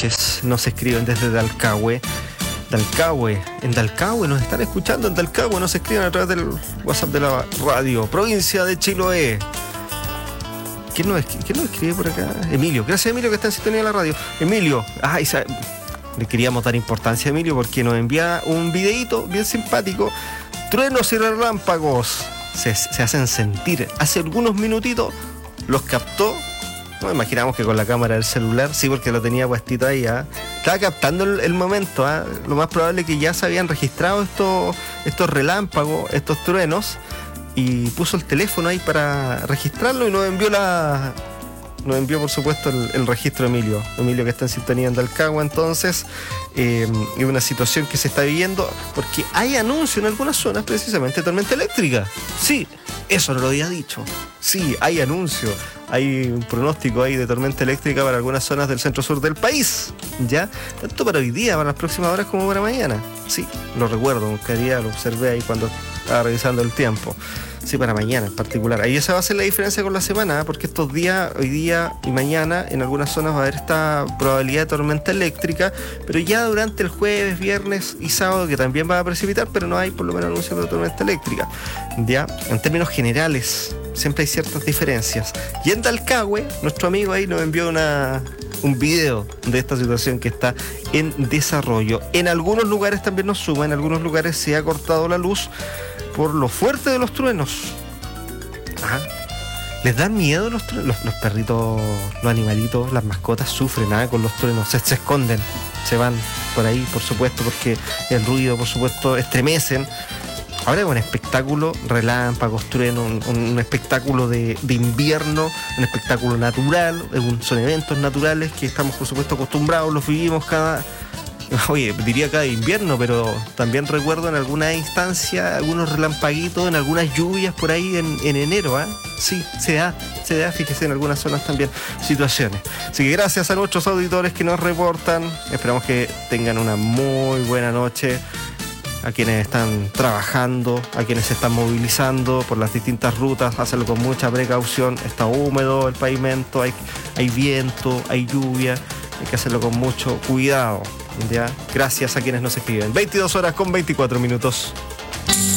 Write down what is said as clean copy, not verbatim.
noches. Nos escriben desde Dalcahue. En Dalcahue, nos están escuchando en Dalcahue, nos escriben a través del WhatsApp de la radio. Provincia de Chiloé. ¿Quién nos escribe por acá? Emilio. Gracias, Emilio, que está en sintonía de la radio. Emilio, le queríamos dar importancia a Emilio porque nos envía un videíto bien simpático. Truenos y relámpagos se hacen sentir. Hace algunos minutitos los captó. No imaginamos que con la cámara del celular, sí, porque lo tenía puestito ahí. Estaba captando el momento. Lo más probable es que ya se habían registrado estos relámpagos, estos truenos, y puso el teléfono ahí para registrarlo y nos envió por supuesto el registro Emilio que está en sintonía en Dalcahue. Entonces es una situación que se está viviendo porque hay anuncio en algunas zonas precisamente de tormenta eléctrica. Sí, eso no lo había dicho. Sí, hay anuncio, hay un pronóstico ahí de tormenta eléctrica para algunas zonas del centro-sur del país, ¿ya? Tanto para hoy día, para las próximas horas, como para mañana. Sí, lo recuerdo, lo observé ahí cuando estaba revisando el tiempo. Sí, para mañana en particular. Ahí esa va a ser la diferencia con la semana, porque estos días, hoy día y mañana, en algunas zonas va a haber esta probabilidad de tormenta eléctrica, pero ya durante el jueves, viernes y sábado, que también va a precipitar, pero no hay por lo menos anuncio de tormenta eléctrica. Ya, en términos generales, siempre hay ciertas diferencias. Y en Dalcahue, nuestro amigo ahí nos envió un video de esta situación que está en desarrollo. En algunos lugares también nos suma, en algunos lugares se ha cortado la luz por lo fuerte de los truenos. ¿Les dan miedo los truenos? Los perritos, los animalitos, las mascotas sufren con los truenos, se esconden, se van por ahí, por supuesto, porque el ruido, por supuesto, estremecen. Ahora es un espectáculo, relámpagos, truenos, un espectáculo de invierno, un espectáculo natural, son eventos naturales que estamos, por supuesto, acostumbrados, los vivimos diría cada invierno, pero también recuerdo en alguna instancia algunos relampaguitos, en algunas lluvias por ahí en enero. Sí, se da, fíjese, en algunas zonas también situaciones. Así que gracias a nuestros auditores que nos reportan, esperamos que tengan una muy buena noche, a quienes están trabajando, a quienes se están movilizando por las distintas rutas, hacerlo con mucha precaución. Está húmedo el pavimento, hay viento, hay lluvia, hay que hacerlo con mucho cuidado. ¿Ya? Gracias a quienes nos escriben. 22 horas con 24 minutos.